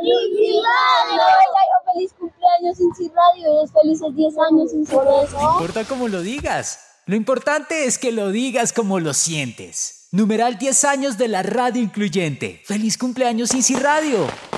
Radio! Ella dijo feliz cumpleaños Inci Radio y felices 10 años Inci Radio. No importa cómo lo digas. Lo importante es que lo digas como lo sientes. Numeral 10 años de la radio incluyente. ¡Feliz cumpleaños Inci Radio!